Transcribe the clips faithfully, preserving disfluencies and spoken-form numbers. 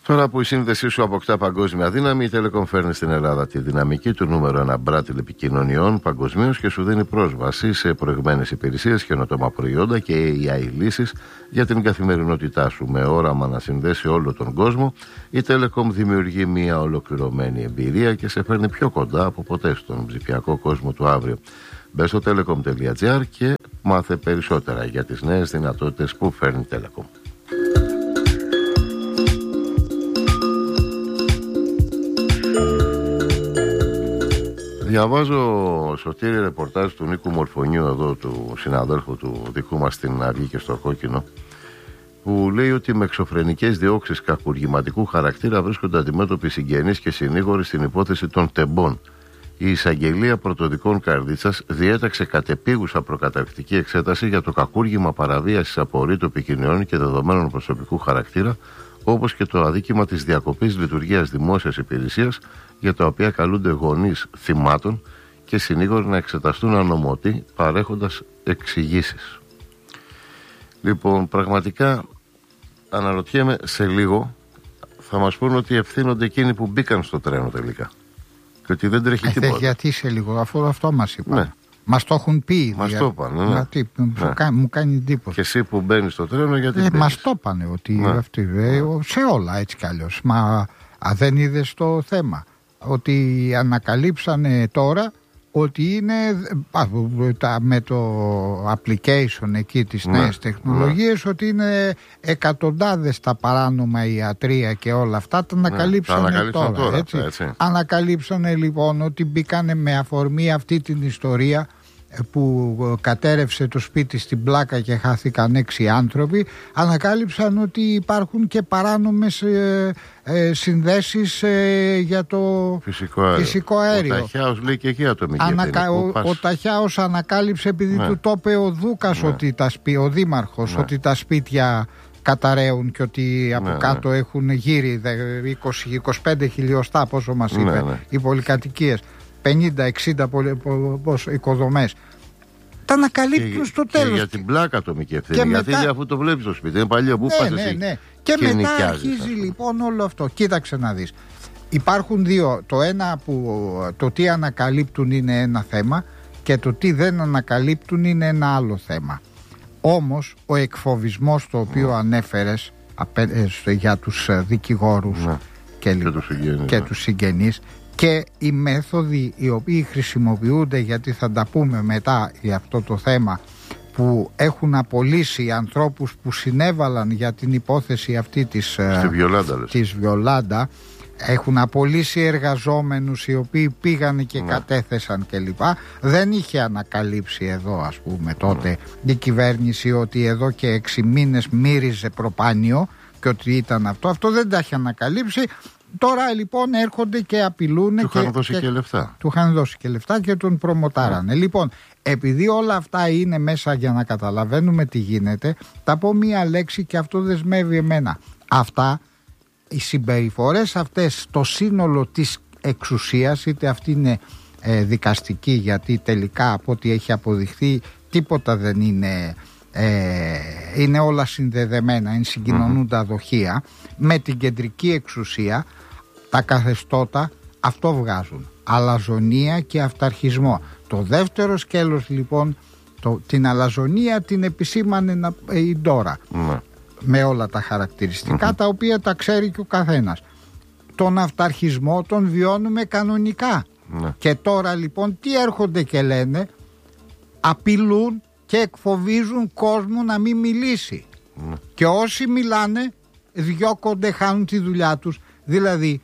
Τώρα που η σύνδεσή σου αποκτά παγκόσμια δύναμη, η Telecom φέρνει στην Ελλάδα τη δυναμική του νούμερο ένα μπράτ τηλεπικοινωνιών παγκοσμίως και σου δίνει πρόσβαση σε προηγμένες υπηρεσίες, καινοτόμα προϊόντα και έι άι λύσεις για την καθημερινότητά σου. Με όραμα να συνδέσει όλο τον κόσμο, η Telecom δημιουργεί μια ολοκληρωμένη εμπειρία και σε φέρνει πιο κοντά από ποτέ στον ψηφιακό κόσμο του αύριο. Μπες στο telecom τελεία gr και μάθε περισσότερα για τις νέες δυνατότητες που φέρνει η Telecom. Διαβάζω, Σωτήρη, ρεπορτάζ του Νίκου Μορφωνίου, εδώ του συναδέλφου του δικού μας στην Αυγή και στο Κόκκινο, που λέει ότι με εξωφρενικές διώξεις κακουργηματικού χαρακτήρα βρίσκονται αντιμέτωποι συγγενείς και συνήγοροι στην υπόθεση των τεμπών. Η εισαγγελία πρωτοδικών Καρδίτσας διέταξε κατεπίγουσα προκαταρκτική εξέταση για το κακούργημα παραβίασης απορρίτου επικοινωνιών και δεδομένων προσωπικού χαρακτήρα, όπως και το αδίκημα της διακοπής λειτουργίας δημόσιας υπηρεσίας, για τα οποία καλούνται γονείς θυμάτων και συνήγοροι να εξεταστούν ανωμοτή, παρέχοντας εξηγήσεις. Λοιπόν, πραγματικά αναρωτιέμαι, σε λίγο θα μας πούν ότι ευθύνονται εκείνοι που μπήκαν στο τρένο τελικά και ότι δεν τρέχει ε, τίποτα. Γιατί σε λίγο, αφού αυτό μας είπαν. Ναι. Μας το έχουν πει. Μας το είπαν, ναι. Γιατί, ναι. Μου κάνει εντύπωση. Και εσύ που μπαίνεις στο τρένο, γιατί ε, μας το είπαν ότι ναι. αυτοί, ε, σε όλα έτσι κι αλλιώς. Μα α, δεν είδες το θέμα ότι ανακαλύψανε τώρα ότι είναι α, τα, με το application εκεί τις ναι, νέες τεχνολογίες ναι. ότι είναι εκατοντάδες τα παράνομα ιατρία και όλα αυτά τα ανακαλύψανε ναι, τώρα, τώρα έτσι. Έτσι. Ανακαλύψανε λοιπόν ότι μπήκανε με αφορμή αυτή την ιστορία που κατέρευσε το σπίτι στην Πλάκα και χάθηκαν έξι άνθρωποι. Ανακάλυψαν ότι υπάρχουν και παράνομες ε, ε, συνδέσεις ε, για το φυσικό αέριο. Φυσικό αέριο. Ο Ταχιάος λέει και εκεί ατομική Ανακα... ο, ο Ταχιάος ανακάλυψε, επειδή ναι. του το είπε ο Δούκας, ναι. ότι τα σπί... ο Δήμαρχος, ναι. ότι τα σπίτια καταραίουν και ότι από ναι, κάτω ναι. έχουν γύρι είκοσι με είκοσι πέντε χιλιοστά, πόσο μας είπε, ναι, ναι. οι πολυκατοικίες, πενήντα εξήντα οικοδομές. Τα ανακαλύπτουν και, στο τέλος. Και για την Πλάκα ατομική ευθύνη. Και γιατί μετά... αφού το βλέπεις στο σπίτι, είναι παλιό που ναι, πας ναι, εσύ. Ναι. Και, και μετά αρχίζει αυτό. Λοιπόν όλο αυτό. Κοίταξε να δεις. Υπάρχουν δύο. Το ένα που το τι ανακαλύπτουν είναι ένα θέμα και το τι δεν ανακαλύπτουν είναι ένα άλλο θέμα. Όμως ο εκφοβισμός το οποίο ναι. ανέφερες απέ, για τους δικηγόρους ναι. και, και, τους συγγενείς, και ναι. τους συγγενείς και οι μέθοδοι οι οποίοι χρησιμοποιούνται, γιατί θα τα πούμε μετά για αυτό το θέμα, που έχουν απολύσει ανθρώπους που συνέβαλαν για την υπόθεση αυτή της Βιολάντα, της Βιολάντα, έχουν απολύσει εργαζόμενους οι οποίοι πήγανε και ναι. κατέθεσαν κλπ. Δεν είχε ανακαλύψει εδώ, ας πούμε, τότε ναι. η κυβέρνηση ότι εδώ και έξι μήνες μύριζε προπάνιο και ότι ήταν αυτό. Αυτό δεν τα είχε ανακαλύψει. Τώρα λοιπόν έρχονται και απειλούν. Του και, είχαν δώσει και, και λεφτά. Του είχαν δώσει και λεφτά και τον προμοτάρανε. Yeah. Λοιπόν, επειδή όλα αυτά είναι μέσα για να καταλαβαίνουμε τι γίνεται, θα πω μία λέξη και αυτό δεσμεύει εμένα. Αυτά, οι συμπεριφορές αυτές, το σύνολο της εξουσίας, είτε αυτή είναι ε, δικαστική, γιατί τελικά από ό,τι έχει αποδειχθεί τίποτα δεν είναι... Ε, είναι όλα συνδεδεμένα, είναι συγκοινωνούν mm-hmm. τα δοχεία με την κεντρική εξουσία. Τα καθεστώτα αυτό βγάζουν, αλαζονία και αυταρχισμό. Το δεύτερο σκέλος λοιπόν, το, την αλαζονία την επισήμανε η Ντόρα mm-hmm. με όλα τα χαρακτηριστικά mm-hmm. τα οποία τα ξέρει και ο καθένας. Τον αυταρχισμό τον βιώνουμε κανονικά mm-hmm. και τώρα λοιπόν τι έρχονται και λένε, απειλούν και εκφοβίζουν κόσμο να μην μιλήσει. Mm. Και όσοι μιλάνε διώκονται, χάνουν τη δουλειά τους. Δηλαδή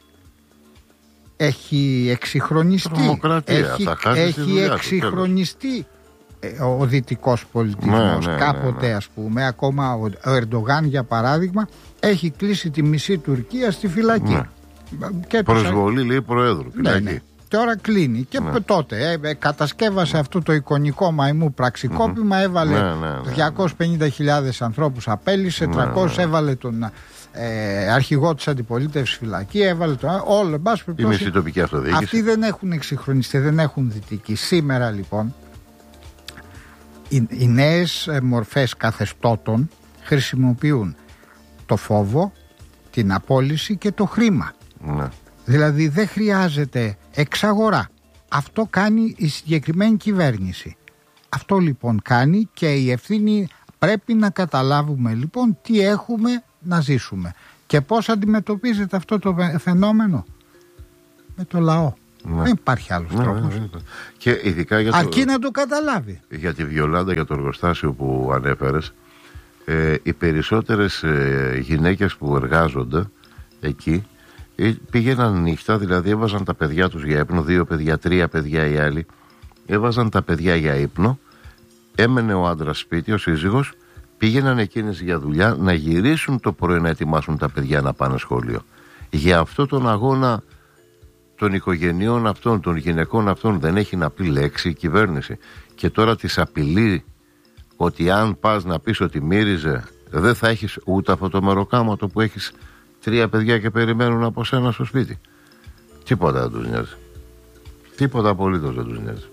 έχει εξυγχρονιστεί έχει, έχει εξυγχρονιστεί ε, ο δυτικός πολιτισμός. Ναι, ναι, κάποτε ναι, ναι. ας πούμε, ακόμα ο, ο Ερντογάν για παράδειγμα έχει κλείσει τη μισή Τουρκία στη φυλακή. Ναι. Προσβολή τους... λέει Προέδρου φυλακή. Ναι, ναι. Τώρα κλείνει και ναι. τότε ε, κατασκεύασε ναι. αυτό το εικονικό μαϊμού πραξικόπημα, mm-hmm. έβαλε ναι, ναι, ναι, διακόσιες πενήντα χιλιάδες ανθρώπους απέλυσε, ναι, τριακόσιους ναι, ναι. έβαλε τον ε, αρχηγό της αντιπολίτευσης φυλακή, έβαλε τον όλο, εν πάση περιπτώσει. Η τοπική αυτοδιοίκηση. Αυτοί δεν έχουν εξυγχρονιστεί, δεν έχουν δυτική. Σήμερα λοιπόν οι, οι νέες μορφές καθεστώτων χρησιμοποιούν το φόβο, την απόλυση και το χρήμα. Ναι. Δηλαδή δεν χρειάζεται εξαγορά. Αυτό κάνει η συγκεκριμένη κυβέρνηση. Αυτό λοιπόν κάνει και η ευθύνη πρέπει να καταλάβουμε λοιπόν τι έχουμε να ζήσουμε. Και πώς αντιμετωπίζεται αυτό το φαινόμενο? Με το λαό. Ναι. Δεν υπάρχει άλλος ναι, τρόπος. Ναι, ναι. Και ειδικά για το, αρκεί να το καταλάβει. Για τη Βιολάντα, για το εργοστάσιο που ανέφερες, ε, οι περισσότερες ε, γυναίκες που εργάζονται εκεί ε, πήγαιναν νύχτα, δηλαδή έβαζαν τα παιδιά τους για ύπνο, δύο παιδιά, τρία παιδιά οι άλλοι, έβαζαν τα παιδιά για ύπνο, έμενε ο άντρας σπίτι, ο σύζυγος, πήγαιναν εκείνες για δουλειά, να γυρίσουν το πρωί να ετοιμάσουν τα παιδιά να πάνε σχολείο. Για αυτό τον αγώνα των οικογενειών αυτών, των γυναικών αυτών, δεν έχει να πει λέξη η κυβέρνηση. Και τώρα τις απειλεί ότι αν πας να πεις ότι μύριζε, δεν θα έχεις ούτε αυτό το μεροκάματο που έχεις τρία παιδιά και περιμένουν από σένα στο σπίτι. Τίποτα δεν τους νοιάζει. Τίποτα απολύτως δεν τους νοιάζει.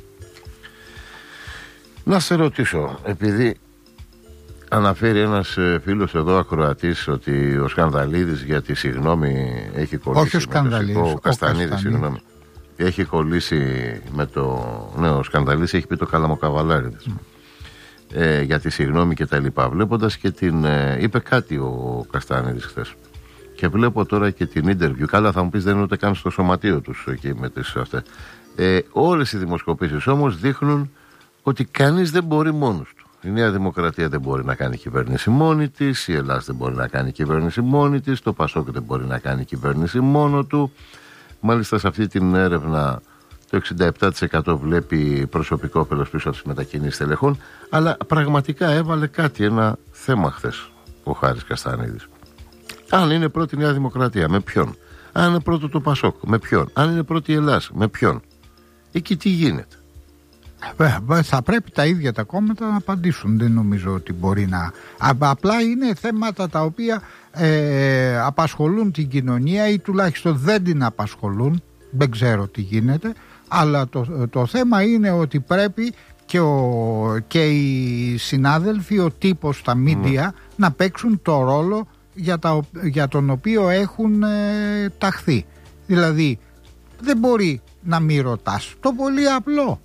Να σε ρωτήσω, επειδή αναφέρει ένας φίλος εδώ ακροατής ότι ο Σκανδαλίδης για τη συγγνώμη έχει κολλήσει. Όχι ο Σκανδαλίδης, ο, ο Καστανίδης, συγγνώμη. Έχει κολλήσει με το. Ναι, ο Σκανδαλίδης έχει πει το Καλαμοκαβαλάριδες. Mm. Ε, για τη συγγνώμη και τα λοιπά. Βλέποντας και την. Ε, είπε κάτι ο Καστανίδης χθες. Και βλέπω τώρα και την interview. Καλά, θα μου πεις δεν είναι ούτε καν στο σωματείο τους εκεί με τις αυτές. Ε, όλες οι δημοσκοπήσεις όμως δείχνουν ότι κανείς δεν μπορεί μόνος του. Η Νέα Δημοκρατία δεν μπορεί να κάνει κυβέρνηση μόνη της, η Ελλάδα δεν μπορεί να κάνει κυβέρνηση μόνη της, το Πασόκ δεν μπορεί να κάνει κυβέρνηση μόνο του. Μάλιστα σε αυτή την έρευνα το εξήντα επτά τοις εκατό βλέπει προσωπικό όφελος πίσω από τις μετακινήσεις τελεχών, αλλά πραγματικά έβαλε κάτι, ένα θέμα χθες ο Χάρης Καστανίδης. Αν είναι πρώτη η Νέα Δημοκρατία, με ποιον? Αν είναι πρώτο το Πασόκ, με ποιον? Αν είναι πρώτη η Ελλάδα, με ποιον? Εκεί τι γίνεται? Θα πρέπει τα ίδια τα κόμματα να απαντήσουν. Δεν νομίζω ότι μπορεί να. Απλά είναι θέματα τα οποία ε, απασχολούν την κοινωνία ή τουλάχιστον δεν την απασχολούν. Δεν ξέρω τι γίνεται. Αλλά το, το θέμα είναι ότι πρέπει και, ο, και οι συνάδελφοι, ο τύπος στα μίντια mm. να παίξουν το ρόλο για, τα, για τον οποίο έχουν ε, ταχθεί. Δηλαδή δεν μπορεί να μην ρωτάς. Το πολύ απλό.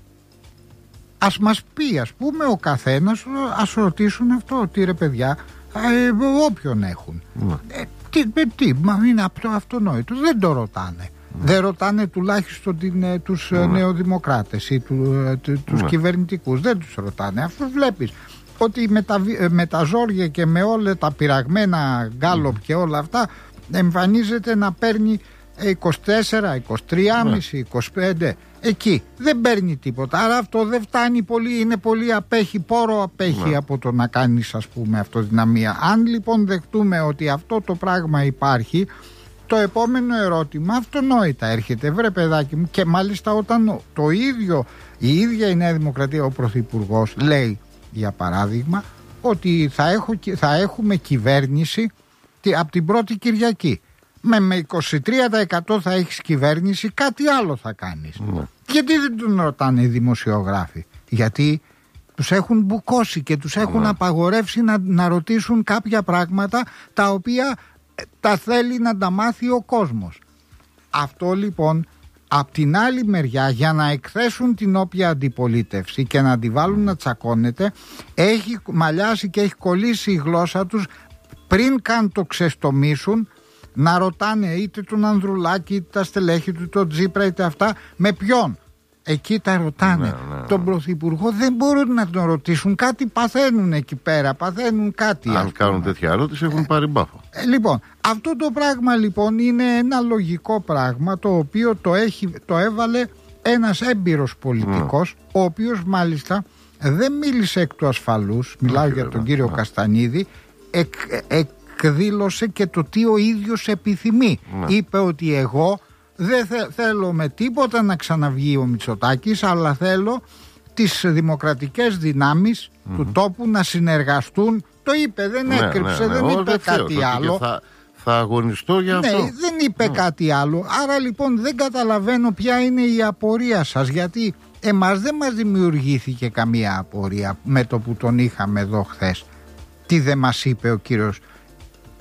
Ας μας πει, ας πούμε, ο καθένας, ας ρωτήσουν αυτό, ότι ρε παιδιά, ε, όποιον έχουν. Mm. Ε, τι, ε, τι, μα είναι αυτό, αυτονόητο, δεν το ρωτάνε. Mm. Δεν ρωτάνε τουλάχιστον την, ε, τους mm. νεοδημοκράτες ή του, ε, τους mm. κυβερνητικούς, δεν τους ρωτάνε. Αφού βλέπεις ότι με τα, με τα ζόρια και με όλα τα πειραγμένα γκάλοπ mm. και όλα αυτά εμφανίζεται να παίρνει είκοσι τέσσερα, είκοσι τρία κόμμα πέντε, είκοσι πέντε. Εκεί δεν παίρνει τίποτα. Άρα αυτό δεν φτάνει πολύ, είναι πολύ απέχει, πόρο απέχει ναι. από το να κάνεις, ας πούμε, αυτοδυναμία. Αν λοιπόν δεχτούμε ότι αυτό το πράγμα υπάρχει, το επόμενο ερώτημα αυτονόητα έρχεται. Βρε παιδάκι μου, και μάλιστα όταν το ίδιο, η ίδια η Νέα Δημοκρατία, ο Πρωθυπουργός λέει, για παράδειγμα, ότι θα, έχω, θα έχουμε κυβέρνηση από την πρώτη Κυριακή. Με, με είκοσι τρία τοις εκατό θα έχεις κυβέρνηση, κάτι άλλο θα κάνεις. Mm. Γιατί δεν τον ρωτάνε οι δημοσιογράφοι? Γιατί τους έχουν μπουκώσει και τους έχουν mm. απαγορεύσει να, να ρωτήσουν κάποια πράγματα τα οποία τα θέλει να τα μάθει ο κόσμος. Αυτό λοιπόν, απ' την άλλη μεριά, για να εκθέσουν την όποια αντιπολίτευση και να τη βάλουν να τσακώνεται, έχει μαλλιάσει και έχει κολλήσει η γλώσσα τους πριν καν το ξεστομίσουν, να ρωτάνε είτε τον Ανδρουλάκη, είτε τα στελέχη του, τον Τζίπρα, είτε αυτά, με ποιον. Εκεί τα ρωτάνε. Ναι, ναι. Τον Πρωθυπουργό δεν μπορούν να τον ρωτήσουν. Κάτι παθαίνουν εκεί πέρα, παθαίνουν κάτι. Αν κάνουν τέτοια ερώτηση έχουν πάρει μπάφο. Ε, λοιπόν, αυτό το πράγμα λοιπόν είναι ένα λογικό πράγμα, το οποίο το, έχει, το έβαλε ένας έμπειρος πολιτικός, mm. ο οποίος μάλιστα δεν μίλησε εκ του ασφαλούς, μιλάω okay, για τον κύριο yeah. Καστανίδη, εκ, εκ εκδήλωσε και το τι ο ίδιος επιθυμεί. Ναι. Είπε ότι εγώ δεν θε, θέλω με τίποτα να ξαναβγεί ο Μητσοτάκης, αλλά θέλω τις δημοκρατικές δυνάμεις mm-hmm. του τόπου να συνεργαστούν. Το είπε, δεν ναι, έκρυψε, ναι, ναι, δεν είπε κάτι άλλο. Θα, θα αγωνιστώ για ναι, αυτό. Δεν είπε mm. κάτι άλλο. Άρα λοιπόν δεν καταλαβαίνω ποια είναι η απορία σας, γιατί εμάς δεν μας δημιουργήθηκε καμία απορία με το που τον είχαμε εδώ χθες. Τι δεν μας είπε ο κύριος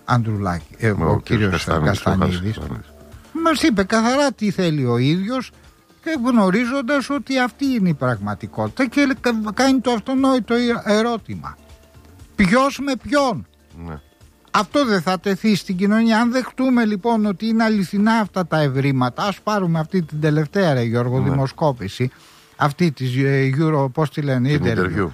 Ανδρουλάκη, ε, ο, ο κύριος Καστανίδης, μας είπε καθαρά τι θέλει ο ίδιος, και γνωρίζοντας ότι αυτή είναι η πραγματικότητα, και κάνει το αυτονόητο ερώτημα: ποιος με ποιον? Ναι. Αυτό δεν θα τεθεί στην κοινωνία? Αν δεχτούμε λοιπόν ότι είναι αληθινά αυτά τα ευρήματα, ας πάρουμε αυτή την τελευταία, ρε Γιώργο, ναι, δημοσκόπηση, αυτή της Euro, πώς τη λένε, interview,